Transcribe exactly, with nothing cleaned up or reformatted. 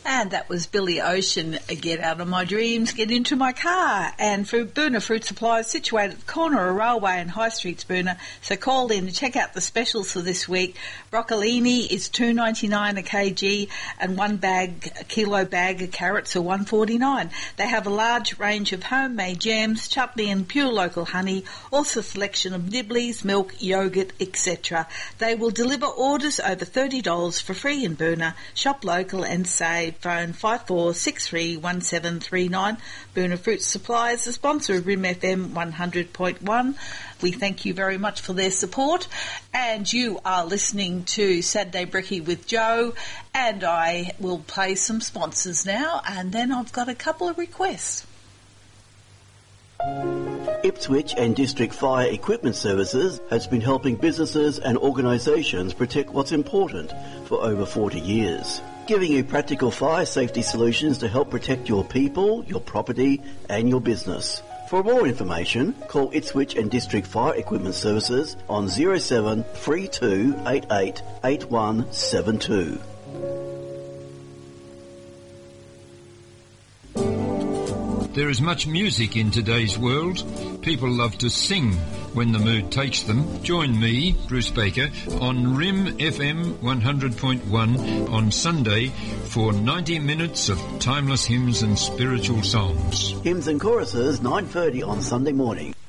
And that was Billy Ocean, Get Out of My Dreams, Get Into My Car. And for Boona Fruit Supplies, situated at the corner of Railway and High Streets, Boona. So call in and check out the specials for this week. Broccolini is two dollars ninety-nine a kg, and one bag, a kilo bag of carrots are one dollars forty-nine. They have a large range of homemade jams, chutney and pure local honey, also a selection of nibblies, milk, yoghurt, et cetera. They will deliver orders over thirty dollars for free in Boona. Shop local and save. Phone five four six three one seven three nine. Boona Fruit Supply is the sponsor of R I M F M one hundred point one. We thank you very much for their support. And you are listening to Saturday Brekkie with Joe. And I will play some sponsors now. And then I've got a couple of requests. Ipswich and District Fire Equipment Services has been helping businesses and organisations protect what's important for over forty years. Giving you practical fire safety solutions to help protect your people, your property and your business. For more information, call Ipswich and District Fire Equipment Services on zero seven three two eight eight eight one seven two. There is much music in today's world. People love to sing when the mood takes them. Join me, Bruce Baker, on R I M F M one hundred point one on Sunday for ninety minutes of timeless hymns and spiritual songs. Hymns and choruses, nine thirty on Sunday morning.